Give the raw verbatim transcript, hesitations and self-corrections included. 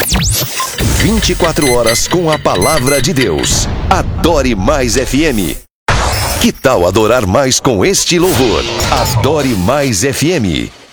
vinte e quatro horas com a palavra de Deus. Adore Mais F M. Que tal adorar mais com este louvor? Adore Mais F M.